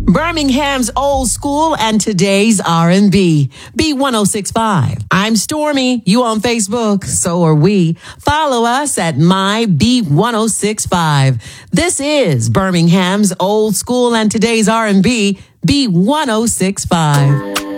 Birmingham's old school and today's R&B. B1065. I'm Stormy. You on Facebook? So are we. Follow us at my B1065. This is Birmingham's old school and today's R&B. B1065.